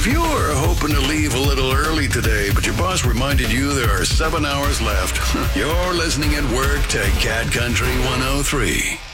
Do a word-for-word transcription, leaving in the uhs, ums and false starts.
If you were hoping to leave a little early today, but your boss reminded you there are seven hours left, you're listening at work to Cat Country one oh three.